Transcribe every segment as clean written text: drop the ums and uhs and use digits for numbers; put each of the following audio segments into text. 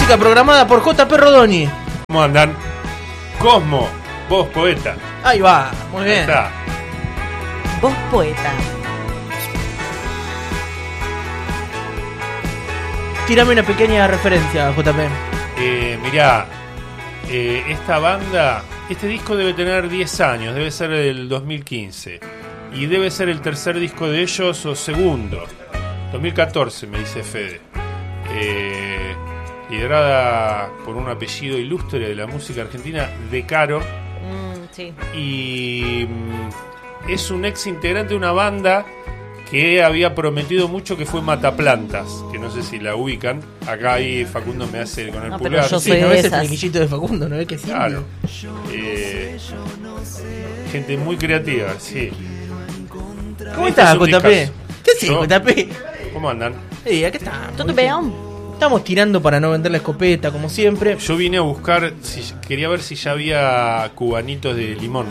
música programada por JP Rodoni. ¿Cómo andan? Cosmo, vos poeta. Ahí va, muy bien. Ahí está. Vos poeta. Tírame una pequeña referencia, JP. Mirá, esta banda, este disco debe tener 10 años, debe ser del 2015. Y debe ser el tercer disco de ellos o segundo. 2014, me dice Fede. Liderada por un apellido ilustre de la música argentina, De Caro. Sí. Y es un ex integrante de una banda que había prometido mucho, que fue Mataplantas, que no sé si la ubican. Acá ahí Facundo me hace con el No, pero pulgar. yo Sí, soy ¿no de ves el esas. flequillito de Facundo? ¿No ves que sí? Claro. Gente muy creativa, sí. ¿Cómo Este estás, es un JP? discazo. ¿Qué haces, ¿No? JP? ¿Cómo andan? Acá estamos. ¿Tú te veas? Estamos tirando para no vender la escopeta, como siempre. Yo vine a buscar, quería ver si ya había cubanitos de limón.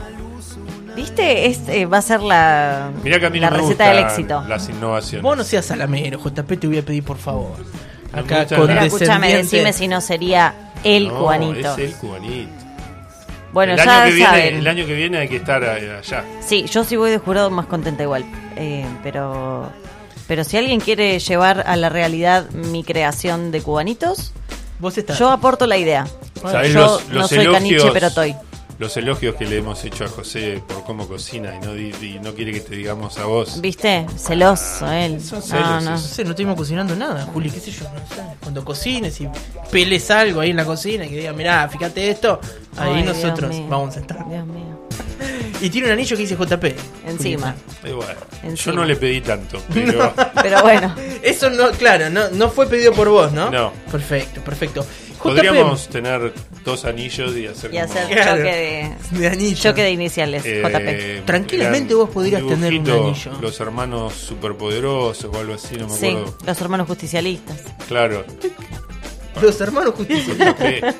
¿Viste? Va a ser la Mirá que a mí no me receta del gustan éxito. las innovaciones. Vos no seas salamero, JP, te voy a pedir por favor. No me Acá gusta con nada. Pero escúchame, descendiente. decime si no sería el No, cubanito. es el cubanito. Bueno, el ya año que viene, saben. el año que viene hay que estar allá. Sí, yo sí voy de jurado más contenta igual. Pero si alguien quiere llevar a la realidad mi creación de cubanitos, Vos estás. yo aporto la idea. ¿Sabés Yo los no soy elogios? caniche, pero estoy. Los elogios que le hemos hecho a José por cómo cocina y no quiere que te digamos a vos. ¿Viste? Celoso él. son No, celos, no. No sé, no estuvimos cocinando nada, Juli, qué sé yo. No sé. Cuando cocines y peles algo ahí en la cocina y que digan, mirá, fíjate esto, ahí Ay, Dios nosotros mío. vamos a estar. Dios mío. Y tiene un anillo que dice JP. Encima. Bueno, yo Encima. no le pedí tanto, pero Pero bueno. Eso no, claro, no fue pedido por vos, ¿no? No. Perfecto. podríamos tener 2 anillos y hacer Y como hacer Claro. choque anillo. de iniciales, JP. Tranquilamente eran vos podrías tener un dibujito, anillo. Los hermanos superpoderosos o algo así, no me Sí, acuerdo. los hermanos justicialistas. Claro. Los hermanos Justicia.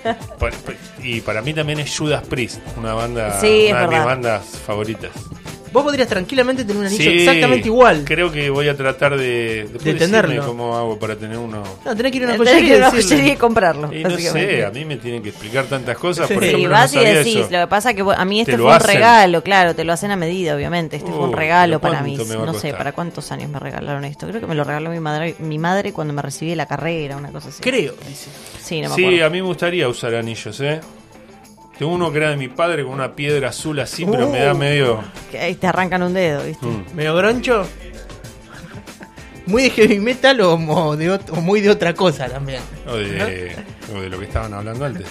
Y para mí también es Judas Priest, una banda, Sí, es una de mis verdad. bandas favoritas. Vos podrías tranquilamente tener un anillo Sí, exactamente igual. Creo que voy a tratar de decirme tenerlo. cómo hago para tener uno. No, tenés que ir a una Tenés que ir joyería a una y decirle. joyería y comprarlo. Y no básicamente. sé, a mí me tienen que explicar tantas cosas. Sí. Por Sí, ejemplo, vas no y sabía decís, eso. lo que pasa que a mí Te este lo fue un hacen. regalo, claro, te lo hacen a medida, obviamente. Este fue un regalo para mí. ¿cuánto me va a No sé, costar? ¿para cuántos años me regalaron esto? Creo que me lo regaló mi madre cuando me recibí de la carrera, una cosa así. Creo, dice. Sí, no me Sí, acuerdo. a mí me gustaría usar anillos, ¿eh? Tengo uno que era de mi padre con una piedra azul así, pero me da medio... Que ahí te arrancan un dedo, ¿viste? ¿Medio groncho? ¿Muy de heavy metal o muy de otra cosa también? O de lo que estaban hablando antes.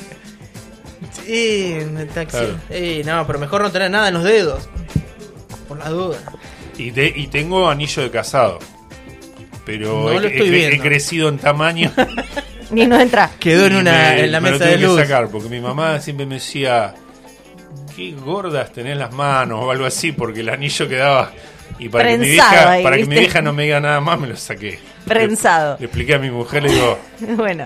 Sí, en taxi. Claro. No, pero mejor no tener nada en los dedos. Por la duda. Y tengo anillo de casado. Pero No lo estoy he viendo. crecido en tamaño. Ni no entra. Quedó en y en la me lo mesa de tuve luz. que sacar, porque mi mamá siempre me decía, qué gordas tenés las manos o algo así, porque el anillo quedaba... Y para que, Prensado ahí, para que mi ¿viste? vieja no me diga nada más, me lo saqué. Prensado. Le expliqué a mi mujer, le digo, Bueno,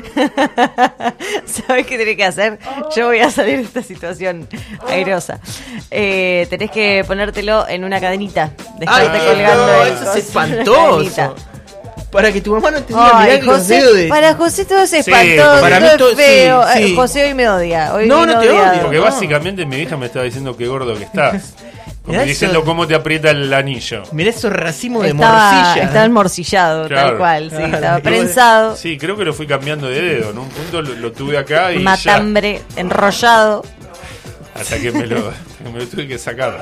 ¿sabes qué tenés que hacer? Yo voy a salir de esta situación airosa. Tenés que ponértelo en una cadenita. Dejarte Ay, colgando no, el eso coso es en una espantoso. cadenita. Para que tu mamá no te diga, mirá Ay, que los José, dedos de... para José todo es Sí, espantoso, para mí todo todo- es feo. sí, sí. José hoy me odia. Hoy No, vino no te odiado. odio. porque No. básicamente mi vieja me estaba diciendo qué gordo que estás. Como Mirá diciendo eso. cómo te aprieta el anillo. Mirá esos racimos de Estaba morcilla. enmorcillado, Claro. tal cual. Sí, Claro. estaba Y prensado, Sí, creo que lo fui cambiando de dedo. En un punto lo tuve acá y matambre, enrollado. ya. Hasta que me lo tuve que sacar.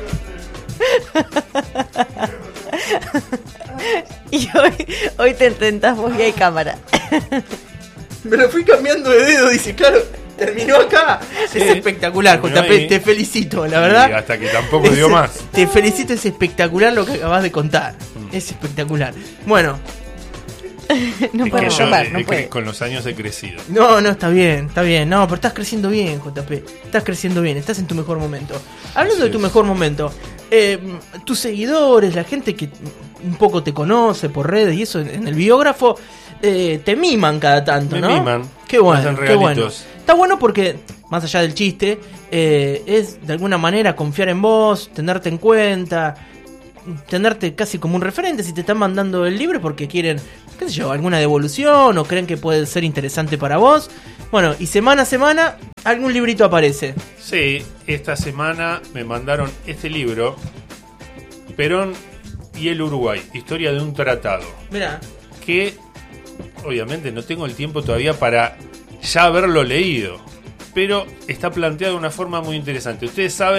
Y hoy te intentás vos y hay cámara. Me lo fui cambiando de dedo, dice, claro, terminó acá. Sí. Es espectacular, Terminó JP, ahí. te felicito, la Y verdad. hasta que tampoco dio más. Te felicito, es espectacular lo que acabas de contar. Es espectacular. Bueno, No Es puede que yo romper, no puede. con los años he crecido. no, está bien. No, pero estás creciendo bien, JP. Estás creciendo bien, estás en tu mejor momento. Hablando de tu mejor momento, tus seguidores, la gente que un poco te conoce por redes y eso en el biógrafo, te miman cada tanto, Me ¿no? miman, Qué me bueno, hacen qué bueno. regalitos. Está bueno porque, más allá del chiste, es de alguna manera confiar en vos, tenerte en cuenta. tenerte casi como un referente si te están mandando el libro porque quieren, qué sé yo, alguna devolución o creen que puede ser interesante para vos. Bueno, y semana a semana algún librito aparece. Sí, esta semana me mandaron este libro, Perón y el Uruguay, historia de un tratado. Mirá. Que obviamente no tengo el tiempo todavía para ya haberlo leído, pero está planteado de una forma muy interesante. Ustedes saben